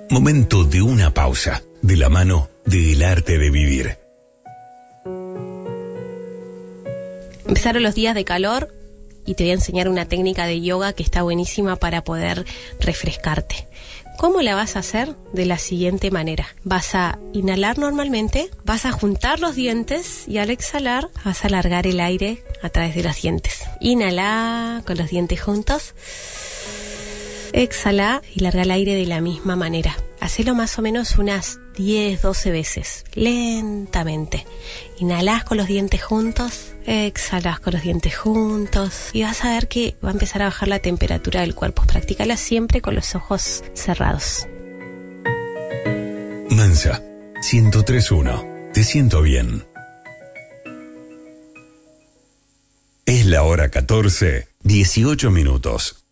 Momento de una pausa, de la mano del arte de vivir. Empezaron los días de calor y te voy a enseñar una técnica de yoga que está buenísima para poder refrescarte. ¿Cómo la vas a hacer? De la siguiente manera. Vas a inhalar normalmente, vas a juntar los dientes y al exhalar vas a alargar el aire a través de los dientes. Inhala con los dientes juntos. Exhala y larga el aire de la misma manera. Hacelo más o menos unas 10, 12 veces, lentamente. Inhalás con los dientes juntos, exhalás con los dientes juntos y vas a ver que va a empezar a bajar la temperatura del cuerpo. Practícala siempre con los ojos cerrados. Mansa, 103.1. Te siento bien. Es la hora 14, 18 minutos.